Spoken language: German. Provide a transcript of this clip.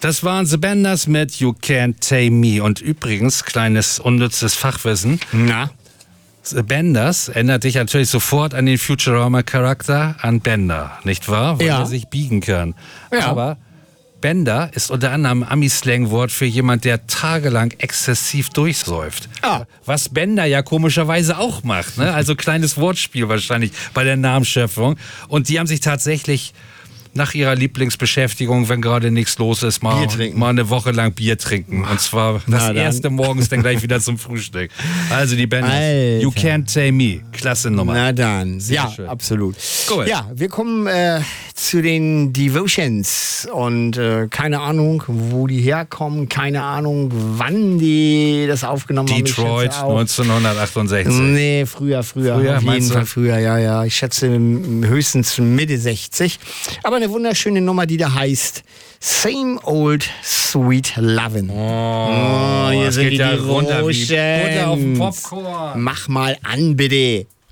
Das waren The Benders mit You Can't Tame Me. Und übrigens, kleines unnützes Fachwissen. Na? The Benders erinnert dich natürlich sofort an den Futurama-Charakter, an Bender, nicht wahr? Weil er sich biegen kann. Ja. Aber Bender ist unter anderem Ami-Slang-Wort für jemand, der tagelang exzessiv durchsäuft. Was Bender ja komischerweise auch macht. Ne? Also kleines Wortspiel wahrscheinlich bei der Namensschöpfung. Und die haben sich tatsächlich nach ihrer Lieblingsbeschäftigung, wenn gerade nichts los ist, mal eine Woche lang Bier trinken. Und zwar das erste morgens dann gleich wieder zum Frühstück. Also die Band You Can't Tame Me. Klasse Nummer. Na dann. Sehr ja, schön. absolut. Gut. Ja, wir kommen zu den Devotions. Und keine Ahnung, wo die herkommen. Keine Ahnung, wann die das aufgenommen haben. Detroit, 1968. Nee, früher. Auf jeden Fall früher, ja. Ich schätze höchstens Mitte 60. Aber eine wunderschöne Nummer, die da heißt Same Old Sweet Lovin'. Hier sind geht ja runter wie Butter auf dem Popcorn. Mach mal an, bitte.